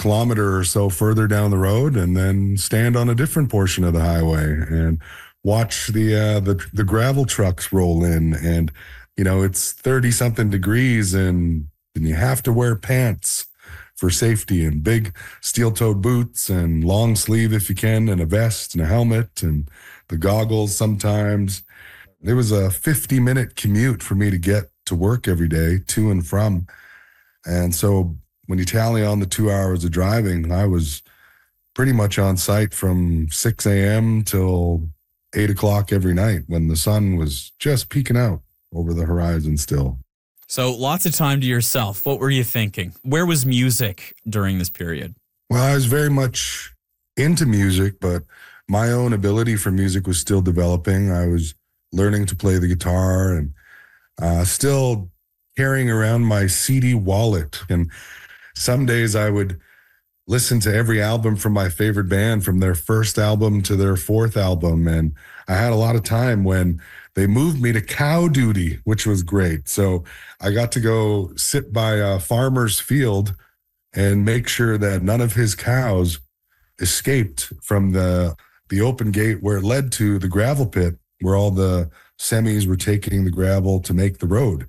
kilometer or so further down the road and then stand on a different portion of the highway and watch the gravel trucks roll in. And, it's 30 something degrees and you have to wear pants for safety and big steel-toed boots and long sleeve if you can and a vest and a helmet and the goggles sometimes. It was a 50-minute commute for me to get to work every day, to and from. And so when you tally on the 2 hours of driving, I was pretty much on site from 6 a.m. till 8 o'clock every night when the sun was just peeking out over the horizon still. So lots of time to yourself. What were you thinking? Where was music during this period? Well, I was very much into music, but my own ability for music was still developing. I was learning to play the guitar and still carrying around my CD wallet. And some days I would listen to every album from my favorite band, from their first album to their fourth album. And I had a lot of time when they moved me to cow duty, which was great. So I got to go sit by a farmer's field and make sure that none of his cows escaped from the open gate where it led to the gravel pit, where all the semis were taking the gravel to make the road.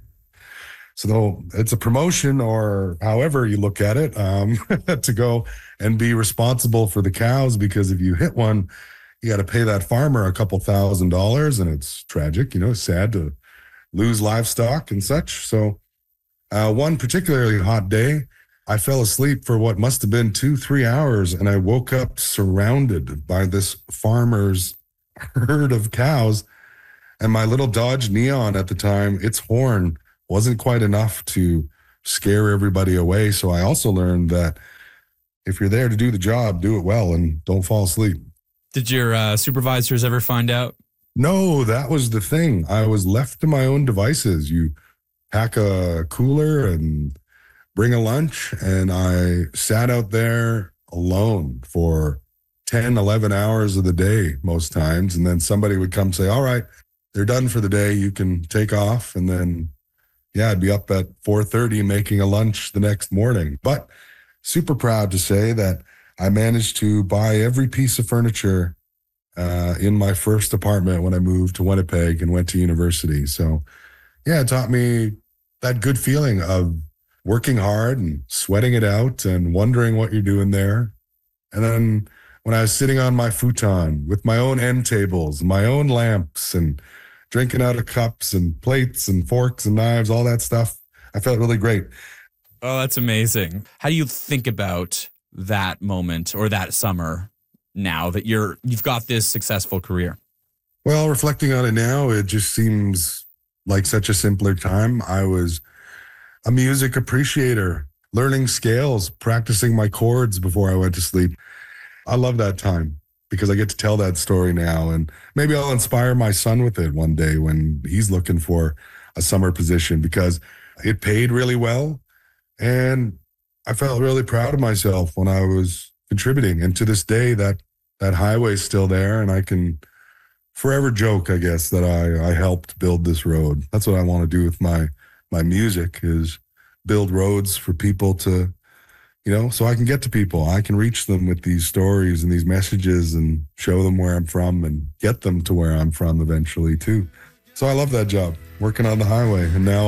So it's a promotion, or however you look at it, to go and be responsible for the cows, because if you hit one, you got to pay that farmer a couple $1,000s, and it's tragic, sad to lose livestock and such. So one particularly hot day, I fell asleep for what must have been 2-3 hours, and I woke up surrounded by this farmer's herd of cows, and my little Dodge Neon at the time, its horn wasn't quite enough to scare everybody away. So I also learned that if you're there to do the job, do it well and don't fall asleep. Did your supervisors ever find out? No, that was the thing. I was left to my own devices. You pack a cooler and bring a lunch, and I sat out there alone for 10, 11 hours of the day most times. And then somebody would come say, all right, they're done for the day. You can take off. And then I'd be up at 4:30 making a lunch the next morning. But super proud to say that I managed to buy every piece of furniture in my first apartment when I moved to Winnipeg and went to university. So, it taught me that good feeling of working hard and sweating it out and wondering what you're doing there. And then when I was sitting on my futon with my own end tables, my own lamps, and drinking out of cups and plates and forks and knives, all that stuff, I felt really great. Oh, that's amazing. How do you think about that moment or that summer now that you've got this successful career? Well, reflecting on it now, it just seems like such a simpler time. I was a music appreciator, learning scales, practicing my chords before I went to sleep. I love that time because I get to tell that story now, and maybe I'll inspire my son with it one day when he's looking for a summer position, because it paid really well. And I felt really proud of myself when I was contributing. And to this day, that highway is still there, and I can forever joke, I guess, that I helped build this road. That's what I want to do with my music, is build roads for people to, so I can get to people. I can reach them with these stories and these messages and show them where I'm from and get them to where I'm from eventually too. So I love that job, working on the highway. And now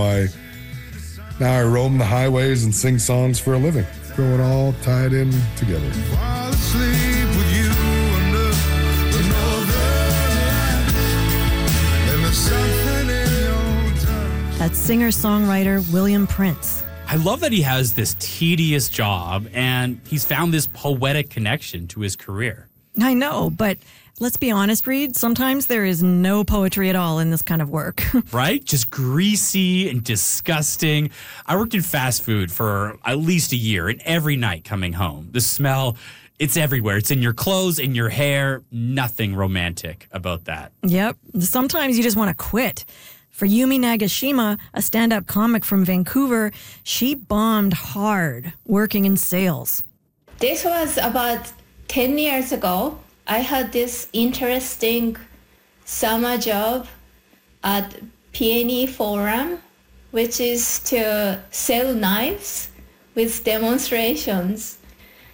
I roam the highways and sing songs for a living. So it all tied in together. Fall asleep with you under the northern lights, and there's something in your touch. That's singer-songwriter William Prince. I love that he has this tedious job and he's found this poetic connection to his career. I know, but let's be honest, Reed, sometimes there is no poetry at all in this kind of work. Right? Just greasy and disgusting. I worked in fast food for at least a year, and every night coming home, the smell, it's everywhere. It's in your clothes, in your hair. Nothing romantic about that. Yep. Sometimes you just want to quit. For Yumi Nagashima, a stand-up comic from Vancouver, she bombed hard working in sales. This was about 10 years ago. I had this interesting summer job at PNE Forum, which is to sell knives with demonstrations.